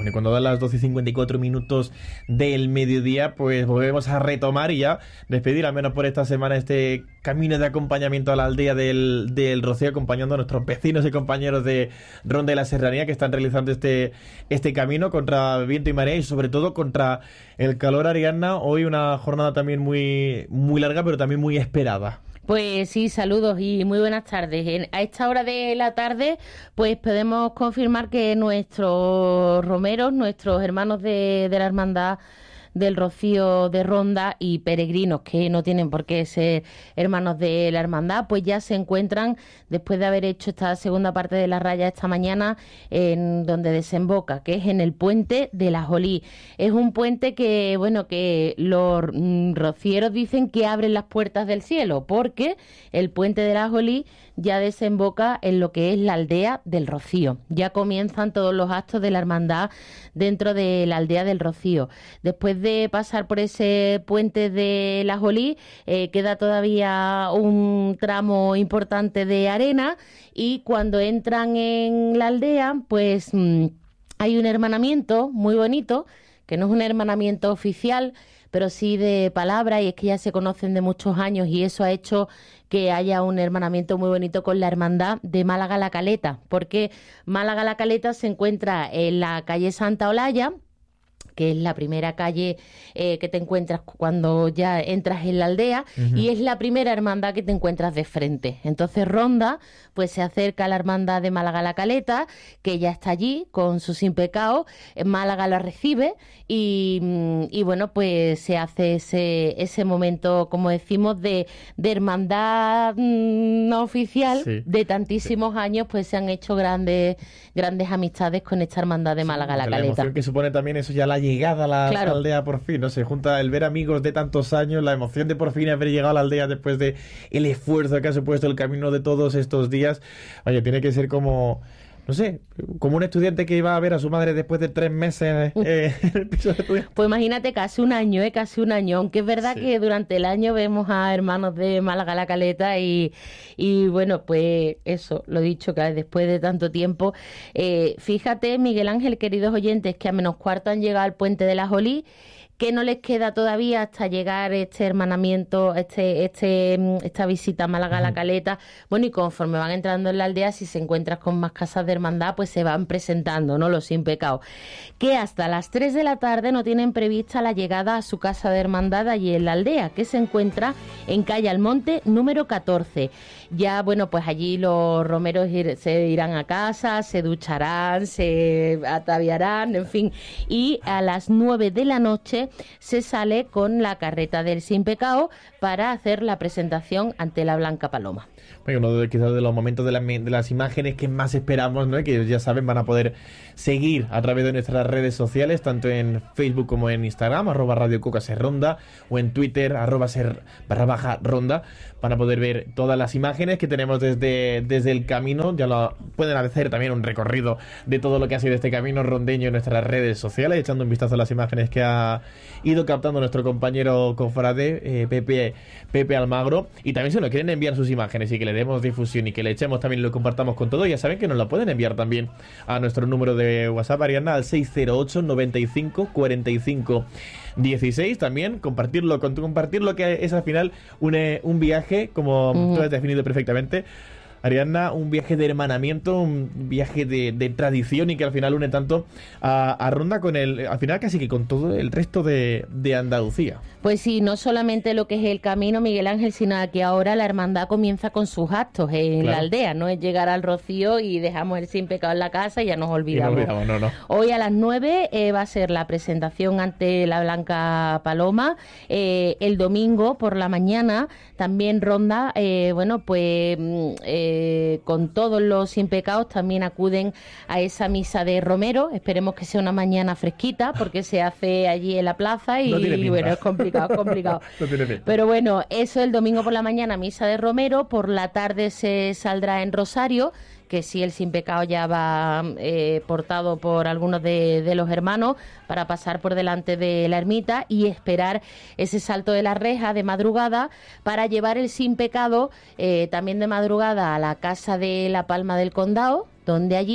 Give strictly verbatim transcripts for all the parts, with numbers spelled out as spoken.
Bueno, y cuando dan las doce y cincuenta y cuatro minutos del mediodía, pues volvemos a retomar y ya despedir, al menos por esta semana, este camino de acompañamiento a la aldea del, del Rocío, acompañando a nuestros vecinos y compañeros de Ronda de la Serranía que están realizando este, este camino contra viento y marea y sobre todo contra el calor, Ariadna. Hoy una jornada también muy, muy larga, pero también muy esperada. Pues sí, saludos y muy buenas tardes. En, a esta hora de la tarde, pues podemos confirmar que nuestros romeros, nuestros hermanos de, de la Hermandad del Rocío de Ronda y peregrinos que no tienen por qué ser hermanos de la hermandad, pues ya se encuentran, después de haber hecho esta segunda parte de la raya esta mañana, en donde desemboca, que es en el puente de la Jolí. Es un puente que, bueno, que los mm, rocieros dicen que abren las puertas del cielo, porque el puente de la Jolí ya desemboca en lo que es la aldea del Rocío. Ya comienzan todos los actos de la hermandad dentro de la aldea del Rocío. Después de pasar por ese puente de la Jolí, eh, queda todavía un tramo importante de arena y cuando entran en la aldea, pues mmm, hay un hermanamiento muy bonito, que no es un hermanamiento oficial, pero sí de palabra, y es que ya se conocen de muchos años y eso ha hecho que haya un hermanamiento muy bonito con la hermandad de Málaga La Caleta, porque Málaga La Caleta se encuentra en la calle Santa Olalla, que es la primera calle eh, que te encuentras cuando ya entras en la aldea, uh-huh. y es la primera hermandad que te encuentras de frente. Entonces Ronda pues se acerca a la hermandad de Málaga La Caleta, que ya está allí con su Sin Pecado. Málaga la recibe y, y bueno, pues se hace ese, ese momento, como decimos, de, de hermandad mmm, no oficial, sí. de tantísimos sí. años, pues se han hecho grandes, grandes amistades con esta hermandad de Málaga sí, La Caleta. La emoción que supone también eso, ya la llegada a la claro. aldea por fin, no se junta el ver amigos de tantos años, la emoción de por fin haber llegado a la aldea después de el esfuerzo que ha supuesto el camino de todos estos días. Oye, tiene que ser como, no sé, como un estudiante que iba a ver a su madre después de tres meses eh, en el piso de estudio. Pues imagínate, casi un año, ¿eh? Casi un año, aunque es verdad sí. que durante el año vemos a hermanos de Málaga La Caleta y, y bueno, pues eso, lo dicho, que después de tanto tiempo, eh, fíjate, Miguel Ángel, queridos oyentes, que a menos cuarto han llegado al puente de la Jolí, que no les queda todavía hasta llegar este hermanamiento, este, este, esta visita a Málaga La Caleta. Bueno, y conforme van entrando en la aldea, si se encuentran con más casas de hermandad, pues se van presentando, ¿no? Los Sin Pecado. Que hasta las tres de la tarde no tienen prevista la llegada a su casa de hermandad allí en la aldea, que se encuentra en calle Almonte, número catorce. Ya, bueno, pues allí los romeros ir, se irán a casa, se ducharán, se ataviarán, en fin. Y a las nueve de la noche se sale con la carreta del Sin Pecado para hacer la presentación ante la Blanca Paloma. Bueno, uno de, quizás de los momentos de, la, de las imágenes que más esperamos, ¿no? Que ya saben, van a poder seguir a través de nuestras redes sociales, tanto en Facebook como en Instagram, arroba Radio Cuca Ser Ronda, o en Twitter, arroba ser barra baja ronda. Van a poder ver todas las imágenes que tenemos desde, desde el camino. Ya lo pueden hacer también un recorrido de todo lo que ha sido este camino rondeño en nuestras redes sociales, echando un vistazo a las imágenes que ha ido captando nuestro compañero cofrade, eh, Pepe, Pepe Almagro. Y también si nos quieren enviar sus imágenes y que le demos difusión y que le echemos también y lo compartamos con todo, ya saben que nos lo pueden enviar también a nuestro número de WhatsApp, Ariadna, al seis cero ocho, noventa y cinco, cuarenta y cinco dieciséis. También compartirlo, con compartirlo que es al final un, un viaje, como uh-huh. tú has definido perfectamente, Ariadna, un viaje de hermanamiento, un viaje de, de tradición y que al final une tanto a, a Ronda con el, al final casi que con todo el resto de, de Andalucía. Pues sí, no solamente lo que es el camino, Miguel Ángel, sino que ahora la hermandad comienza con sus actos en claro. la aldea, no es llegar al Rocío y dejamos el Sin Pecado en la casa y ya nos olvidamos. Y nos olvidamos no, no. Hoy a las nueve eh, va a ser la presentación ante la Blanca Paloma, eh, el domingo por la mañana también Ronda, eh, bueno, pues... Eh, Eh, con todos los Sin Pecados también acuden a esa misa de Romero. Esperemos que sea una mañana fresquita porque se hace allí en la plaza y, no y bueno, es complicado, es complicado. No tiene pinta. Pero bueno, eso el domingo por la mañana, misa de Romero, por la tarde se saldrá en Rosario, que sí, el Sin Pecado ya va eh, portado por algunos de, de los hermanos para pasar por delante de la ermita y esperar ese salto de la reja de madrugada para llevar el Sin Pecado eh, también de madrugada a la casa de la Palma del Condado, donde allí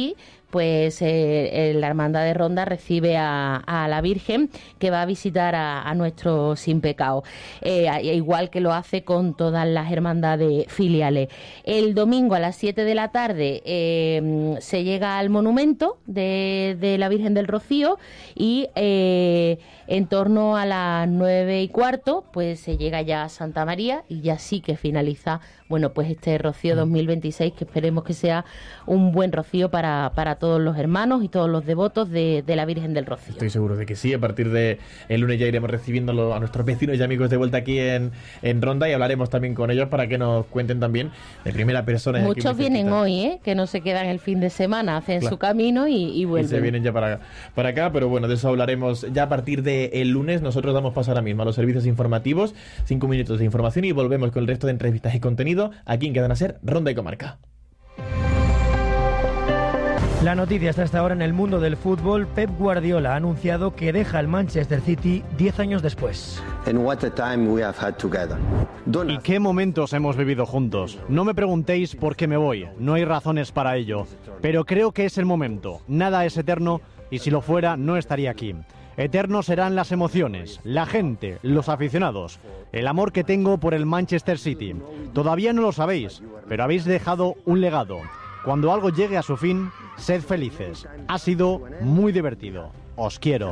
pues eh, la Hermandad de Ronda recibe a, a la Virgen, que va a visitar a, a nuestro sin pecado, eh, igual que lo hace con todas las hermandades filiales. El domingo a las siete de la tarde eh, se llega al monumento de, de la Virgen del Rocío y eh, en torno a las nueve y cuarto pues se llega ya a Santa María y ya sí que finaliza, bueno, pues este Rocío dos mil veintiséis, que esperemos que sea un buen rocío para, para todos los hermanos y todos los devotos de, de la Virgen del Rocío. Estoy seguro de que sí. A partir de el lunes ya iremos recibiendo a nuestros vecinos y amigos de vuelta aquí en, en Ronda, y hablaremos también con ellos para que nos cuenten también de primera persona. Muchos vienen hoy, ¿eh? Que no se quedan el fin de semana, hacen claro. su camino y, y vuelven. Y se vienen ya para, para acá, pero bueno, de eso hablaremos ya a partir del lunes. Nosotros damos paso ahora mismo a los servicios informativos, cinco minutos de información y volvemos con el resto de entrevistas y contenido aquí en Cadena Ser, Ronda y Comarca. La noticia está hasta ahora en el mundo del fútbol. Pep Guardiola ha anunciado que deja el Manchester City diez años después. ¿Y qué momentos hemos vivido juntos? No me preguntéis por qué me voy, no hay razones para ello, pero creo que es el momento. Nada es eterno y si lo fuera no estaría aquí. Eternos serán las emociones, la gente, los aficionados, el amor que tengo por el Manchester City. Todavía no lo sabéis, pero habéis dejado un legado. Cuando algo llegue a su fin, sed felices. Ha sido muy divertido. Os quiero.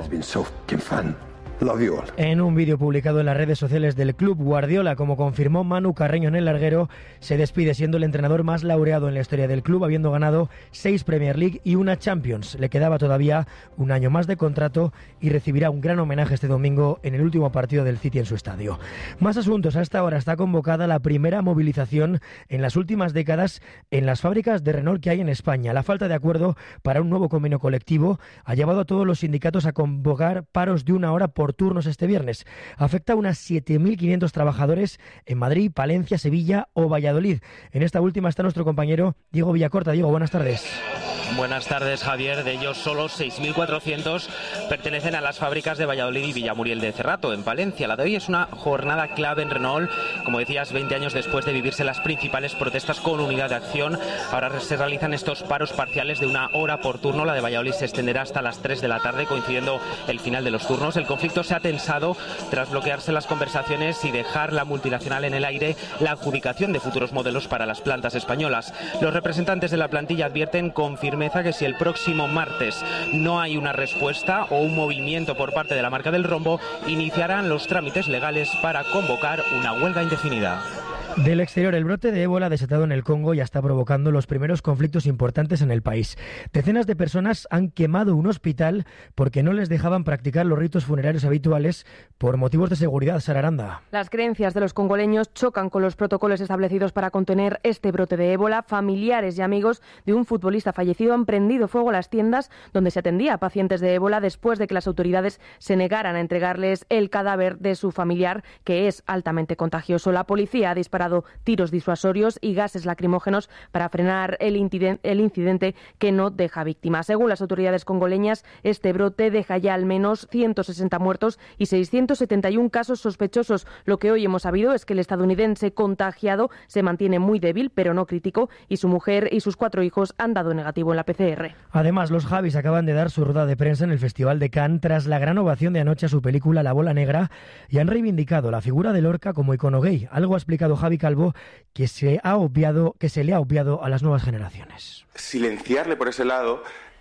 En un vídeo publicado en las redes sociales del club, Guardiola, como confirmó Manu Carreño en El Larguero, se despide siendo el entrenador más laureado en la historia del club, habiendo ganado seis Premier League y una Champions. Le quedaba todavía un año más de contrato y recibirá un gran homenaje este domingo en el último partido del City en su estadio. Más asuntos. A esta hora está convocada la primera movilización en las últimas décadas en las fábricas de Renault que hay en España. La falta de acuerdo para un nuevo convenio colectivo ha llevado a todos los sindicatos a convocar paros de una hora por turnos este viernes. Afecta a unas siete mil quinientos trabajadores en Madrid, Palencia, Sevilla o Valladolid. En esta última está nuestro compañero Diego Villacorta. Diego, buenas tardes. Buenas tardes, Javier. De ellos, solo seis mil cuatrocientos pertenecen a las fábricas de Valladolid y Villamuriel de Cerrato, en Palencia. La de hoy es una jornada clave en Renault. Como decías, veinte años después de vivirse las principales protestas con unidad de acción, ahora se realizan estos paros parciales de una hora por turno. La de Valladolid se extenderá hasta las tres de la tarde, coincidiendo el final de los turnos. El conflicto se ha tensado tras bloquearse las conversaciones y dejar la multinacional en el aire la adjudicación de futuros modelos para las plantas españolas. Los representantes de la plantilla advierten con firmeza que si el próximo martes no hay una respuesta o un movimiento por parte de la marca del rombo, iniciarán los trámites legales para convocar una huelga indefinida. Del exterior, el brote de ébola desatado en el Congo ya está provocando los primeros conflictos importantes en el país. Decenas de personas han quemado un hospital porque no les dejaban practicar los ritos funerarios habituales por motivos de seguridad. Sara Aranda. Las creencias de los congoleños chocan con los protocolos establecidos para contener este brote de ébola. Familiares y amigos de un futbolista fallecido han prendido fuego a las tiendas donde se atendía a pacientes de ébola después de que las autoridades se negaran a entregarles el cadáver de su familiar, que es altamente contagioso. La policía ha disparado tiros disuasorios y gases lacrimógenos para frenar el incidente, el incidente que no deja víctimas. Según las autoridades congoleñas, este brote deja ya al menos ciento sesenta muertos y seiscientos setenta y uno casos sospechosos. Lo que hoy hemos sabido es que el estadounidense contagiado se mantiene muy débil, pero no crítico, y su mujer y sus cuatro hijos han dado negativo en la P C R. Además, los Javis acaban de dar su rueda de prensa en el Festival de Cannes tras la gran ovación de anoche a su película La Bola Negra y han reivindicado la figura de Lorca como icono gay. Algo ha explicado Javi Calvo que se ha obviado, que se le ha obviado a las nuevas generaciones. Silenciarle por ese lado,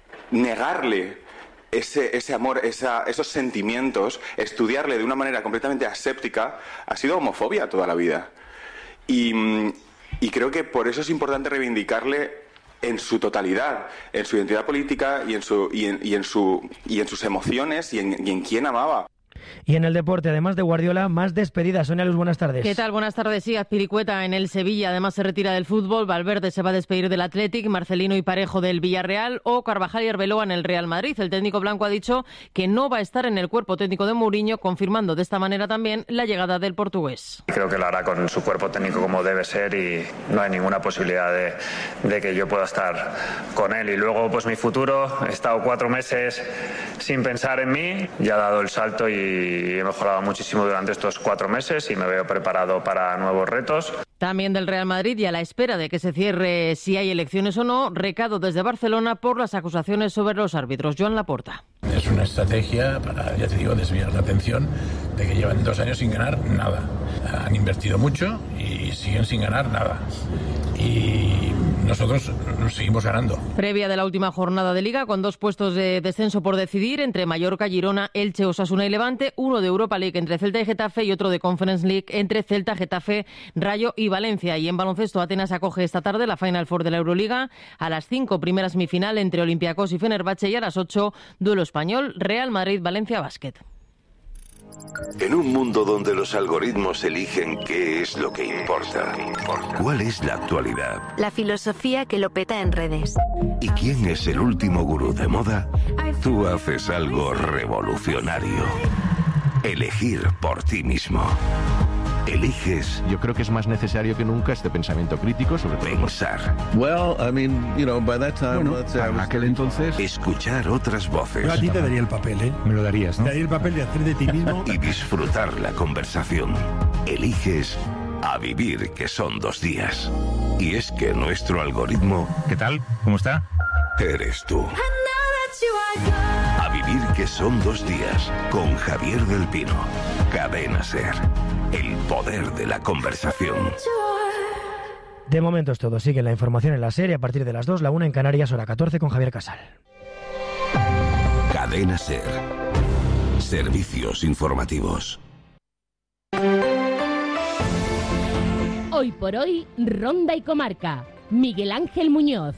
negarle ese, ese amor, esa, esos sentimientos, estudiarle de una manera completamente aséptica, ha sido homofobia toda la vida. Y, y creo que por eso es importante reivindicarle en su totalidad, en su identidad política y en, su, y en, y en, su, y en sus emociones y en, y en quién amaba. Y en el deporte, además de Guardiola, más despedidas. Sonia Luz, buenas tardes. ¿Qué tal? Buenas tardes. Sí, Azpilicueta en el Sevilla, además se retira del fútbol. Valverde se va a despedir del Athletic, Marcelino y Parejo del Villarreal o Carvajal y Arbeloa en el Real Madrid. El técnico blanco ha dicho que no va a estar en el cuerpo técnico de Mourinho, confirmando de esta manera también la llegada del portugués. Creo que lo hará con su cuerpo técnico como debe ser y no hay ninguna posibilidad de, de que yo pueda estar con él. Y luego, pues mi futuro, he estado cuatro meses sin pensar en mí, ya he dado el salto y he mejorado muchísimo durante estos cuatro meses y me veo preparado para nuevos retos. También del Real Madrid y a la espera de que se cierre si hay elecciones o no, recado desde Barcelona por las acusaciones sobre los árbitros. Joan Laporta. Es una estrategia para, ya te digo, desviar la atención de que llevan dos años sin ganar nada. Han invertido mucho y siguen sin ganar nada. Y nosotros seguimos ganando. Previa de la última jornada de Liga, con dos puestos de descenso por decidir entre Mallorca, Girona, Elche, Osasuna y Levante, uno de Europa League entre Celta y Getafe y otro de Conference League entre Celta, Getafe, Rayo y Valencia. Y en baloncesto, Atenas acoge esta tarde la Final Four de la Euroliga. A las cinco, primera semifinal entre Olympiacos y Fenerbahce, y a las ocho, duelo español, Real Madrid-Valencia Basket. En un mundo donde los algoritmos eligen qué es lo que importa, ¿cuál es la actualidad? La filosofía que lo peta en redes. ¿Y quién es el último gurú de moda? Tú haces algo revolucionario. Elegir por ti mismo. Eliges. Yo creo que es más necesario que nunca este pensamiento crítico sobre todo. Pensar. Well, I mean, you know, by that time, bueno, let's say I was... aquel entonces. Escuchar otras voces. Yo a ti te daría el papel, ¿eh? Me lo darías, ¿no? Te daría el papel de hacer de ti mismo. Y disfrutar la conversación. Eliges a vivir, que son dos días. Y es que nuestro algoritmo. ¿Qué tal? ¿Cómo está? Eres tú. A vivir, que son dos días, con Javier del Pino. Cadena SER. El poder de la conversación. De momento es todo. Sigue la información en la serie a partir de las dos, la una en Canarias, hora catorce, con Javier Casal. Cadena SER. Servicios informativos. Hoy por hoy, Ronda y Comarca. Miguel Ángel Muñoz.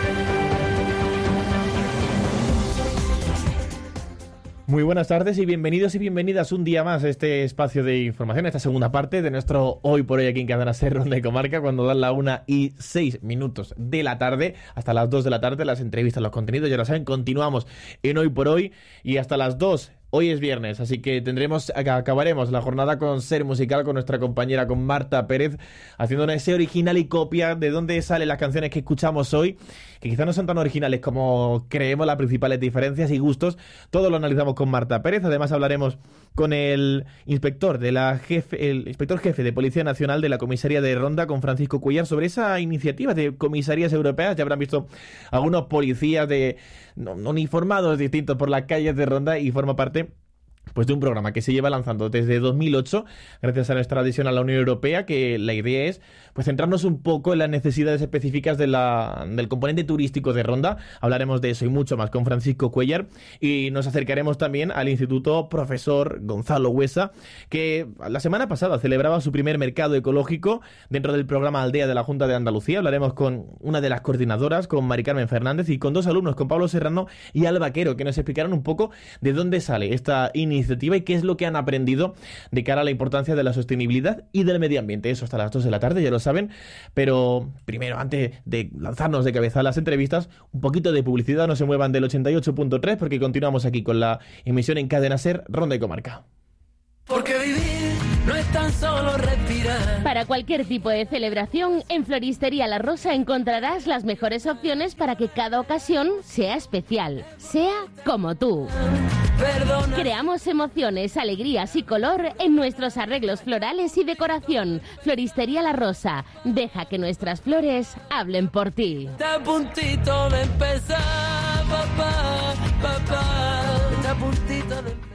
Muy buenas tardes y bienvenidos y bienvenidas un día más a este espacio de información, a esta segunda parte de nuestro Hoy por Hoy aquí en Cadena SER Ronda y Comarca, cuando dan la una y seis minutos de la tarde, hasta las dos de la tarde, las entrevistas, los contenidos, ya lo saben, continuamos en Hoy por Hoy y hasta las dos. Hoy es viernes, así que tendremos, acabaremos la jornada con Ser Musical con nuestra compañera, con Marta Pérez, haciendo una ese original y copia de dónde salen las canciones que escuchamos hoy, que quizás no son tan originales como creemos, las principales diferencias y gustos. Todo lo analizamos con Marta Pérez. Además hablaremos con el inspector de la jefe, el inspector jefe de Policía Nacional de la Comisaría de Ronda, con Francisco Cuéllar, sobre esa iniciativa de comisarías europeas. Ya habrán visto algunos policías de no, uniformados distintos por las calles de Ronda, y forma parte pues de un programa que se lleva lanzando desde dos mil ocho, gracias a nuestra adhesión a la Unión Europea, que la idea es pues centrarnos un poco en las necesidades específicas de la, del componente turístico de Ronda. Hablaremos de eso y mucho más con Francisco Cuéllar, y nos acercaremos también al Instituto Profesor Gonzalo Huesa, que la semana pasada celebraba su primer mercado ecológico dentro del programa Aldea de la Junta de Andalucía. Hablaremos con una de las coordinadoras, con Mari Carmen Fernández, y con dos alumnos, con Pablo Serrano y Alba Vaquero, que nos explicarán un poco de dónde sale esta iniciativa iniciativa y qué es lo que han aprendido de cara a la importancia de la sostenibilidad y del medio ambiente. Eso hasta las dos de la tarde, ya lo saben. Pero primero, antes de lanzarnos de cabeza a las entrevistas, un poquito de publicidad. No se muevan del ochenta y ocho punto tres, porque continuamos aquí con la emisión en Cadena SER Ronda y Comarca. Porque vivir no es tan solo respirar. Para cualquier tipo de celebración, en Floristería La Rosa encontrarás las mejores opciones para que cada ocasión sea especial, sea como tú. Perdona. Creamos emociones, alegrías y color en nuestros arreglos florales y decoración. Floristería La Rosa, deja que nuestras flores hablen por ti. Está a puntito de empezar, papá, papá. Está a puntito de empezar.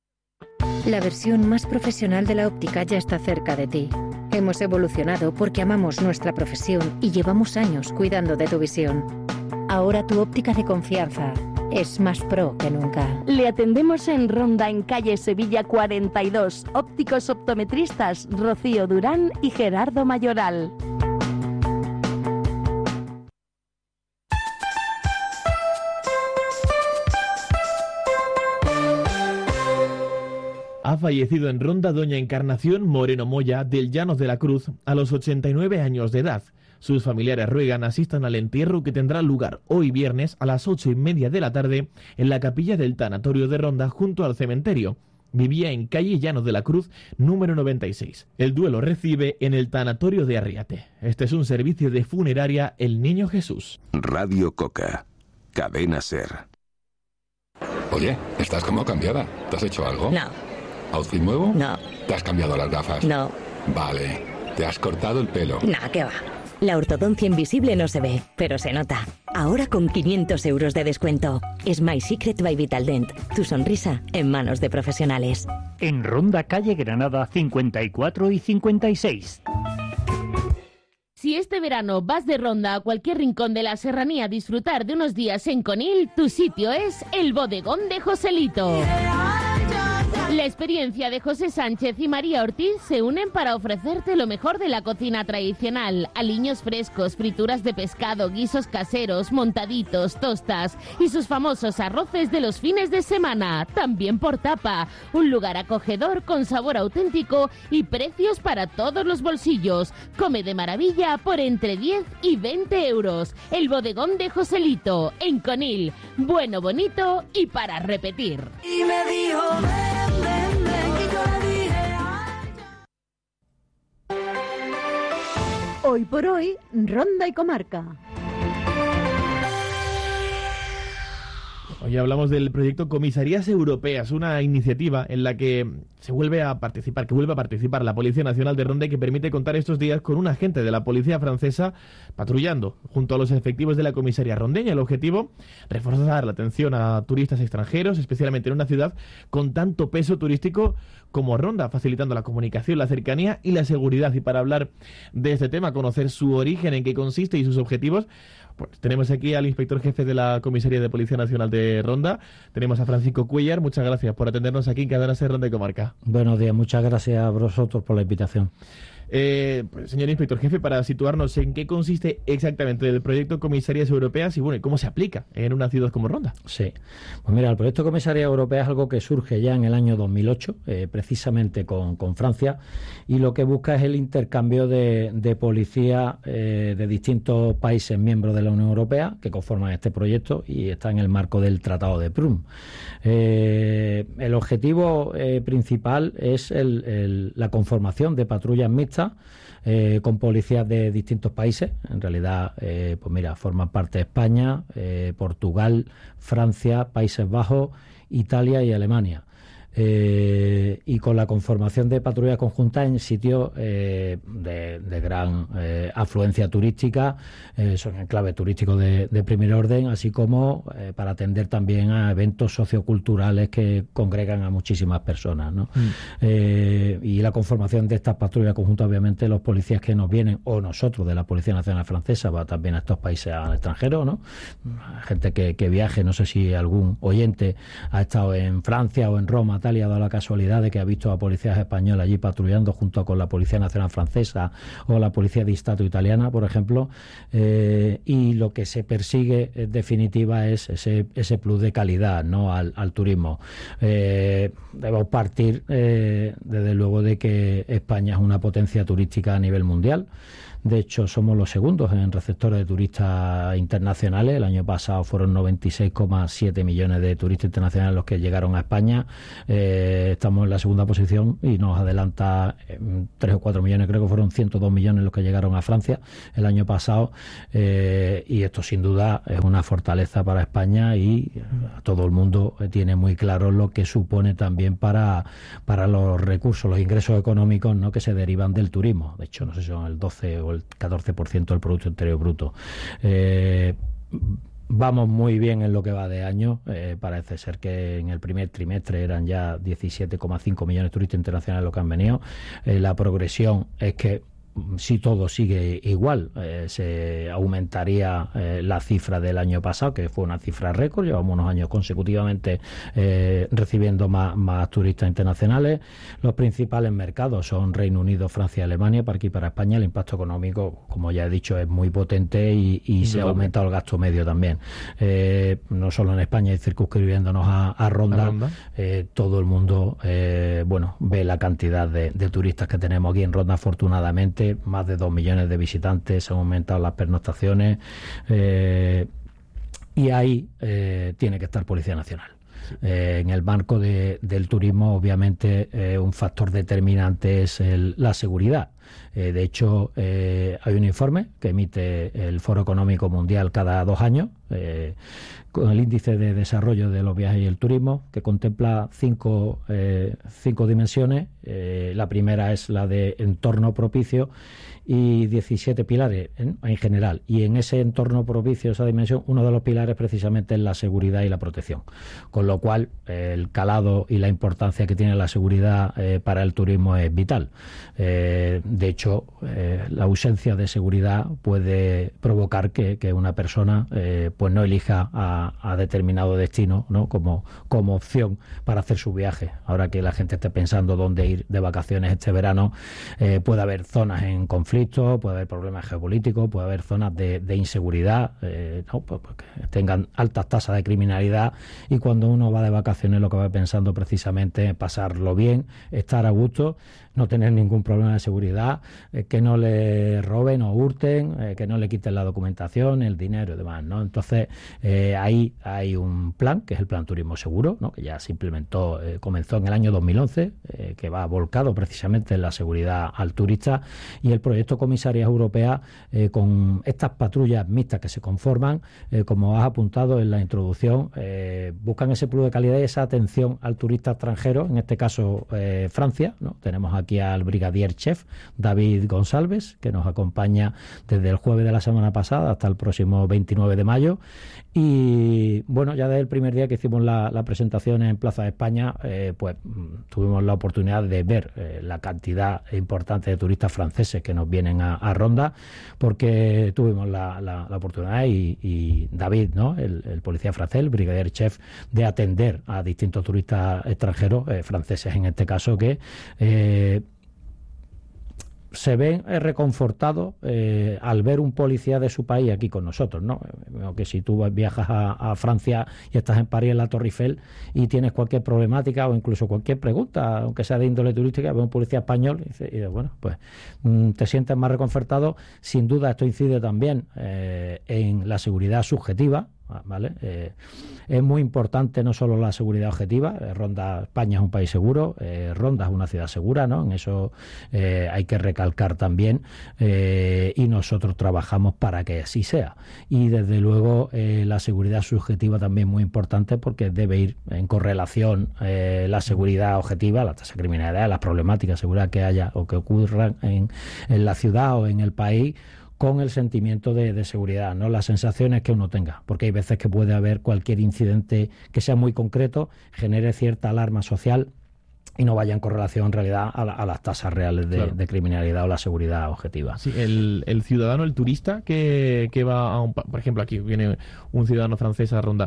La versión más profesional de la óptica ya está cerca de ti. Hemos evolucionado porque amamos nuestra profesión y llevamos años cuidando de tu visión. Ahora tu óptica de confianza es más pro que nunca. Le atendemos en Ronda, en calle Sevilla cuarenta y dos. Ópticos optometristas Rocío Durán y Gerardo Mayoral. Ha fallecido en Ronda doña Encarnación Moreno Moya del Llanos de la Cruz a los ochenta y nueve años de edad. Sus familiares ruegan asistan al entierro, que tendrá lugar hoy viernes a las ocho y media de la tarde en la capilla del tanatorio de Ronda, junto al cementerio. Vivía en calle Llanos de la Cruz, número noventa y seis. El duelo recibe en el tanatorio de Arriate. Este es un servicio de funeraria El Niño Jesús. Radio Coca, Cadena SER. Oye, estás como cambiada. ¿Te has hecho algo? No. ¿Outfit nuevo? No. ¿Te has cambiado las gafas? No. Vale. Te has cortado el pelo. Nah, qué va. La ortodoncia invisible no se ve, pero se nota. Ahora con quinientos euros de descuento. Smile Secret by Vitaldent. Tu sonrisa en manos de profesionales. En Ronda, calle Granada, cincuenta y cuatro y cincuenta y seis. Si este verano vas de ronda a cualquier rincón de la serranía a disfrutar de unos días en Conil, tu sitio es el Bodegón de Joselito. La experiencia de José Sánchez y María Ortiz se unen para ofrecerte lo mejor de la cocina tradicional. Aliños frescos, frituras de pescado, guisos caseros, montaditos, tostas y sus famosos arroces de los fines de semana, también por tapa. Un lugar acogedor con sabor auténtico y precios para todos los bolsillos. Come de maravilla por entre diez y veinte euros. El Bodegón de Joselito, en Conil. Bueno, bonito y para repetir. Y me dijo, ven, ven, ven, y yo le dije, Hoy por hoy, Ronda y Comarca. Hoy hablamos del proyecto Comisarías Europeas, una iniciativa en la que se vuelve a participar, que vuelve a participar la Policía Nacional de Ronda y que permite contar estos días con un agente de la policía francesa patrullando junto a los efectivos de la comisaría rondeña. El objetivo, reforzar la atención a turistas extranjeros, especialmente en una ciudad con tanto peso turístico como Ronda, facilitando la comunicación, la cercanía y la seguridad. Y para hablar de este tema, conocer su origen, en qué consiste y sus objetivos, pues tenemos aquí al inspector jefe de la Comisaría de Policía Nacional de Ronda. Tenemos a Francisco Cuellar. Muchas gracias por atendernos aquí en Cadena Ser Ronda y Comarca. Buenos días, muchas gracias a vosotros por la invitación. Eh, pues, señor inspector jefe, para situarnos en qué consiste exactamente el proyecto Comisarías Europeas y bueno, cómo se aplica en una ciudad como Ronda. Sí, pues mira, el proyecto Comisarías Europeas es algo que surge ya en el año dos mil ocho, eh, precisamente con, con Francia, y lo que busca es el intercambio de, de policía eh, de distintos países miembros de la Unión Europea que conforman este proyecto y está en el marco del Tratado de Prüm. Eh, el objetivo eh, principal es el, el, la conformación de patrullas mixtas Eh, con policías de distintos países. En realidad, eh, pues mira, forman parte de España, eh, Portugal, Francia, Países Bajos, Italia y Alemania. Eh, y con la conformación de patrullas conjuntas en sitios eh, de, de gran eh, afluencia turística, eh, son enclaves turísticos de, de primer orden, así como eh, para atender también a eventos socioculturales que congregan a muchísimas personas, ¿no? Mm. Eh, y la conformación de estas patrullas conjuntas, obviamente los policías que nos vienen, o nosotros de la Policía Nacional Francesa, va también a estos países al extranjero, ¿no? Gente que, que viaje, no sé si algún oyente ha estado en Francia o en Roma, y ha dado la casualidad de que ha visto a policías españolas allí patrullando junto con la Policía Nacional Francesa o la Policía de Estado italiana, por ejemplo, eh, y lo que se persigue en definitiva es ese, ese plus de calidad, ¿no?, al, al turismo. Eh, debemos partir eh, desde luego de que España es una potencia turística a nivel mundial. De hecho, somos los segundos en receptores de turistas internacionales. El año pasado fueron noventa y seis coma siete millones de turistas internacionales los que llegaron a España. Eh, estamos en la segunda posición y nos adelanta eh, tres o cuatro millones, creo que fueron ciento dos millones los que llegaron a Francia el año pasado. Eh, y esto sin duda es una fortaleza para España y todo el mundo tiene muy claro lo que supone también para, para los recursos, los ingresos económicos, ¿no?, que se derivan del turismo. De hecho, no sé si son el doce o el catorce por ciento del Producto Interior Bruto. Eh, vamos muy bien en lo que va de año. Eh, parece ser que en el primer trimestre eran ya diecisiete coma cinco millones de turistas internacionales los que han venido. Eh, la progresión es que si todo sigue igual, eh, se aumentaría eh, la cifra del año pasado, que fue una cifra récord. Llevamos unos años consecutivamente eh, recibiendo más, más turistas internacionales. Los principales mercados son Reino Unido, Francia y Alemania. Para aquí, para España, el impacto económico, como ya he dicho, es muy potente y, y se ha aumentado el gasto medio también. Eh, no solo en España, y circunscribiéndonos a, a Ronda, Ronda. Eh, todo el mundo eh, bueno, ve la cantidad de, de turistas que tenemos aquí en Ronda, afortunadamente. Más de dos millones de visitantes, se han aumentado las pernoctaciones eh, y ahí eh, tiene que estar Policía Nacional. Eh, en el marco de, del turismo, obviamente, eh, un factor determinante es el, la seguridad. Eh, de hecho, eh, hay un informe que emite el Foro Económico Mundial cada dos años, eh, con el índice de desarrollo de los viajes y el turismo, que contempla cinco, eh, cinco dimensiones. Eh, la primera es la de entorno propicio y diecisiete pilares en, en general. Y en ese entorno propicio, esa dimensión, uno de los pilares precisamente es la seguridad y la protección. Con lo cual, eh, el calado y la importancia que tiene la seguridad eh, para el turismo es vital. Eh, de hecho, eh, la ausencia de seguridad puede provocar que, que una persona eh, pues no elija a, a determinado destino, ¿no? como, como opción para hacer su viaje. Ahora que la gente esté pensando dónde ir de vacaciones este verano, eh, puede haber zonas en conflicto, puede haber problemas geopolíticos, puede haber zonas de, de inseguridad, eh, ¿no? pues, pues que tengan altas tasas de criminalidad, y cuando uno va de vacaciones lo que va pensando precisamente es pasarlo bien, estar a gusto, no tener ningún problema de seguridad, eh, que no le roben o hurten, eh, que no le quiten la documentación, el dinero y demás, ¿no? Entonces, eh, ahí hay un plan, que es el Plan Turismo Seguro, ¿no? Que ya se implementó, eh, comenzó en el año dos mil once, eh, que va volcado precisamente en la seguridad al turista, y el proyecto Comisarías Europeas, eh, con estas patrullas mixtas que se conforman, eh, como has apuntado en la introducción, eh, buscan ese plus de calidad y esa atención al turista extranjero, en este caso eh, Francia, ¿no? Tenemos aquí al brigadier chef David González, que nos acompaña desde el jueves de la semana pasada hasta el próximo veintinueve de mayo. Y bueno, ya desde el primer día que hicimos la, la presentación en Plaza de España, eh, pues tuvimos la oportunidad de ver eh, la cantidad importante de turistas franceses que nos vienen a, a Ronda, porque tuvimos la, la, la oportunidad y, y David, ¿no? el, el policía francés, el brigadier chef, de atender a distintos turistas extranjeros, eh, franceses en este caso, que eh, se ven reconfortados eh, al ver un policía de su país aquí con nosotros, ¿no? Que si tú viajas a, a Francia y estás en París, en la Torre Eiffel, y tienes cualquier problemática o incluso cualquier pregunta, aunque sea de índole turística, ve un policía español y, dice, y bueno, pues mm, te sientes más reconfortado. Sin duda esto incide también eh, en la seguridad subjetiva, ¿vale? Eh, es muy importante no solo la seguridad objetiva. eh, Ronda, España es un país seguro, eh, Ronda es una ciudad segura, ¿no? En eso eh, hay que recalcar también, eh, y nosotros trabajamos para que así sea. Y desde luego eh, la seguridad subjetiva también es muy importante, porque debe ir en correlación eh, la seguridad objetiva, la tasa de criminalidad, las problemáticas de seguridad que haya o que ocurran en, en la ciudad o en el país, con el sentimiento de, de seguridad, no las sensaciones que uno tenga, porque hay veces que puede haber cualquier incidente que sea muy concreto, genere cierta alarma social y no vaya en correlación en realidad a, la, a las tasas reales de, claro. de criminalidad o la seguridad objetiva. Sí, el, el ciudadano, el turista que, que va a un... Por ejemplo, aquí viene un ciudadano francés a Ronda.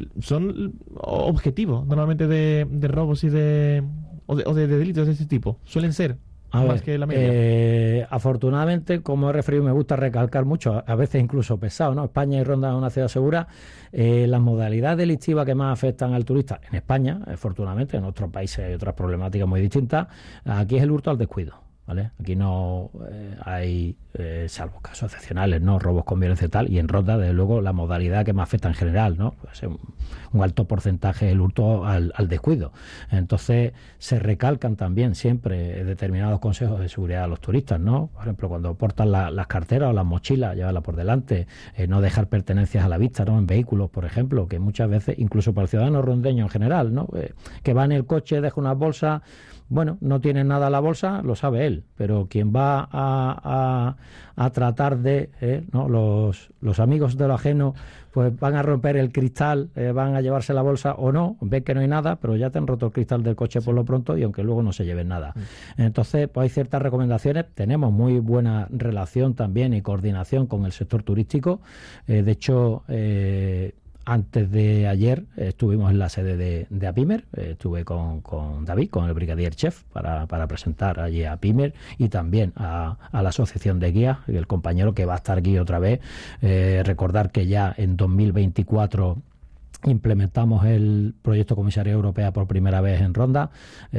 ¿Son objetivos normalmente de, de robos y de o, de... o de delitos de este tipo? ¿Suelen ser? A más ver, que la media. Eh, afortunadamente, como he referido, me gusta recalcar mucho, a veces incluso pesado, ¿no? España y Ronda es una ciudad segura. Eh, las modalidades delictivas que más afectan al turista en España, afortunadamente, en otros países hay otras problemáticas muy distintas. Aquí es el hurto al descuido, ¿vale? Aquí no eh, hay, eh, salvo casos excepcionales, ¿no? Robos con violencia y tal, y en Ronda, desde luego, la modalidad que más afecta en general, ¿no? Pues un, un alto porcentaje del hurto al, al descuido. Entonces, se recalcan también siempre determinados consejos de seguridad a los turistas, ¿no? Por ejemplo, cuando portan la, las carteras o las mochilas, llevarlas por delante, eh, no dejar pertenencias a la vista, ¿no? En vehículos, por ejemplo, que muchas veces, incluso para el ciudadano rondeño en general, ¿no? Eh, que va en el coche, deja unas bolsas. Bueno, no tiene nada en la bolsa, lo sabe él, pero quien va a, a, a tratar de, eh, ¿no? los, los amigos de lo ajeno, pues van a romper el cristal, eh, van a llevarse la bolsa o no, ven que no hay nada, pero ya te han roto el cristal del coche por lo pronto, y aunque luego no se lleven nada. Entonces, pues hay ciertas recomendaciones. Tenemos muy buena relación también y coordinación con el sector turístico. Eh, de hecho, eh, antes de ayer eh, estuvimos en la sede de, de APIMER, eh, estuve con, con David, con el brigadier chef, para, para presentar allí a APIMER y también a, a la asociación de guías, el compañero que va a estar aquí otra vez. Eh, recordar que ya en dos mil veinticuatro implementamos el proyecto Comisaría Europea por primera vez en Ronda.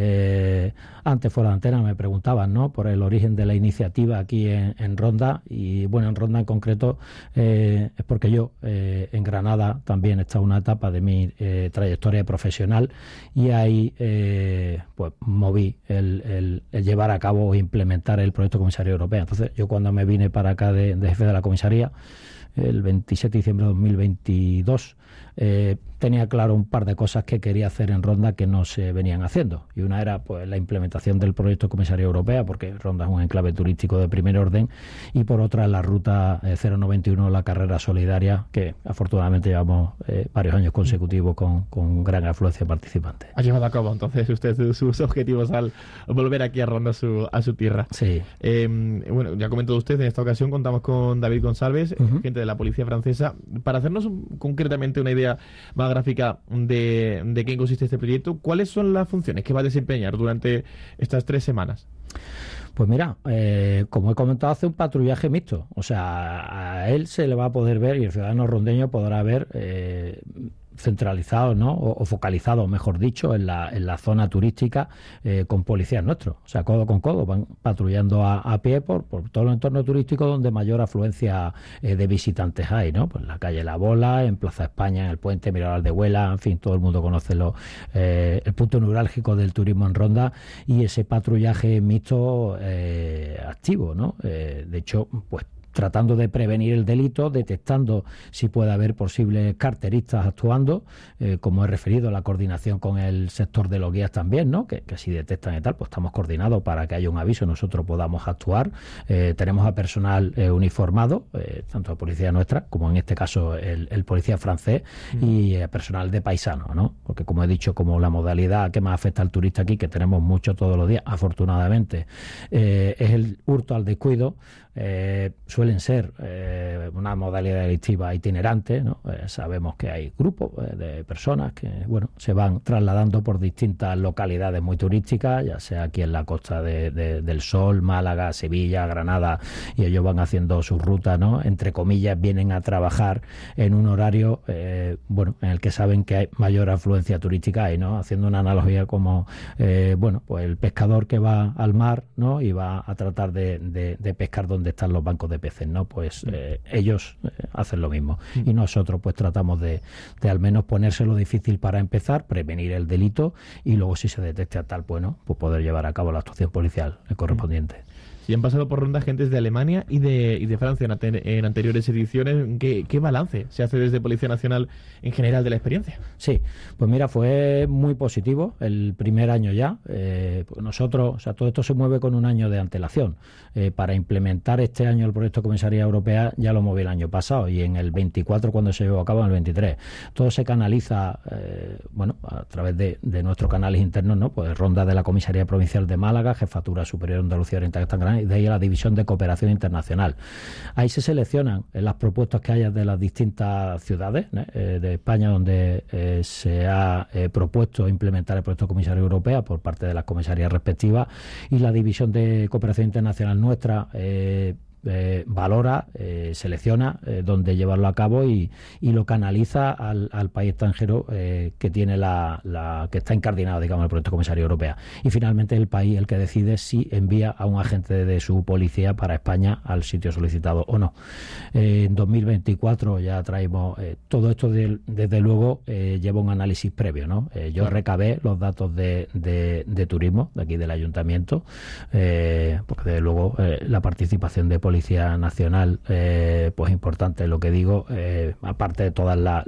Eh, antes fuera de antena me preguntaban, ¿no?, por el origen de la iniciativa aquí en, en Ronda, y bueno, en Ronda en concreto eh, es porque yo eh, en Granada también está una etapa de mi eh, trayectoria profesional, y ahí eh, pues moví el, el, el llevar a cabo o implementar el proyecto Comisaría Europea. Entonces yo cuando me vine para acá de, de jefe de la comisaría el veintisiete de diciembre de dos mil veintidós, eh, tenía claro un par de cosas que quería hacer en Ronda que no se venían haciendo, y una era pues la implementación del proyecto Comisaría Europea, porque Ronda es un enclave turístico de primer orden, y por otra la ruta eh, cero noventa y uno, la carrera solidaria, que afortunadamente llevamos eh, varios años consecutivos con, con gran afluencia de participantes. Ha llevado a cabo entonces usted sus objetivos al volver aquí a Ronda, a su, a su tierra. Sí. Eh, bueno, ya comentó usted, en esta ocasión contamos con David González, uh-huh. gente de la policía francesa. Para hacernos un, concretamente una idea más gráfica de, de qué consiste este proyecto, ¿cuáles son las funciones que va a desempeñar durante estas tres semanas? Pues mira, eh, como he comentado, hace un patrullaje mixto. O sea, a él se le va a poder ver, y el ciudadano rondeño podrá ver eh, centralizados, ¿no?, o, o focalizados, mejor dicho, en la, en la zona turística eh, con policías nuestros. O sea, codo con codo, van patrullando a, a pie por, por todo el entorno turístico donde mayor afluencia eh, de visitantes hay, ¿no? Pues en la calle La Bola, en Plaza España, en el Puente, Mirador de Huela, en fin, todo el mundo conoce lo, eh, el punto neurálgico del turismo en Ronda, y ese patrullaje mixto eh, activo, ¿no? Eh, de hecho, pues tratando de prevenir el delito, detectando si puede haber posibles carteristas actuando, eh, como he referido, la coordinación con el sector de los guías también, ¿no?, que, que si detectan y tal, pues estamos coordinados para que haya un aviso y nosotros podamos actuar. Eh, tenemos a personal eh, uniformado, eh, tanto de policía nuestra, como en este caso el, el policía francés, mm. y eh, personal de paisano, ¿no?, porque como he dicho, como la modalidad que más afecta al turista aquí, que tenemos mucho todos los días, afortunadamente, eh, es el hurto al descuido. Eh, suelen ser eh, una modalidad delictiva itinerante, ¿no? Eh, sabemos que hay grupos eh, de personas que, bueno, se van trasladando por distintas localidades muy turísticas, ya sea aquí en la Costa de, de, del Sol, Málaga, Sevilla, Granada, y ellos van haciendo sus rutas, ¿no?, entre comillas, vienen a trabajar en un horario eh, bueno, en el que saben que hay mayor afluencia turística ahí, ¿no?, haciendo una analogía como eh, bueno, pues el pescador que va al mar, ¿no?, y va a tratar de, de, de pescar donde donde están los bancos de peces, ¿no? Pues eh, ellos eh, hacen lo mismo, y nosotros pues tratamos de, de al menos ponérselo difícil para empezar, prevenir el delito, y luego si se detecta tal, bueno, pues poder llevar a cabo la actuación policial correspondiente. Y han pasado por Ronda agentes de Alemania y de, y de Francia en, ante, en anteriores ediciones. ¿Qué, ¿Qué balance se hace desde Policía Nacional en general de la experiencia? Sí, pues mira, fue muy positivo el primer año ya. Eh, pues nosotros, o sea, todo esto se mueve con un año de antelación. Eh, para implementar este año el proyecto Comisaría Europea ya lo moví el año pasado, y en el veinticuatro cuando se llevó a cabo, en el veintitrés. Todo se canaliza, eh, bueno, a través de, de nuestros canales internos, ¿no? Pues Ronda de la Comisaría Provincial de Málaga, Jefatura Superior de Andalucía Oriental, Gran Canaria, y de ahí a la División de Cooperación Internacional. Ahí se seleccionan eh, las propuestas que haya de las distintas ciudades eh, de España donde eh, se ha eh, propuesto implementar el proyecto Comisaría Europea por parte de las comisarías respectivas, y la División de Cooperación Internacional nuestra eh, Eh, valora, eh, selecciona eh, dónde llevarlo a cabo, y, y lo canaliza al, al país extranjero eh, que tiene la, la que está incardinado, digamos, el proyecto Comisaría Europea, y finalmente el país el que decide si envía a un agente de su policía para España al sitio solicitado o no. Eh, en dos mil veinticuatro ya traemos eh, todo esto, de, desde luego eh, lleva un análisis previo, ¿no? Eh, yo recabé los datos de, de, de turismo de aquí del ayuntamiento, eh, porque desde luego eh, la participación de Policía Nacional, eh, pues importante, lo que digo, eh, aparte de todas las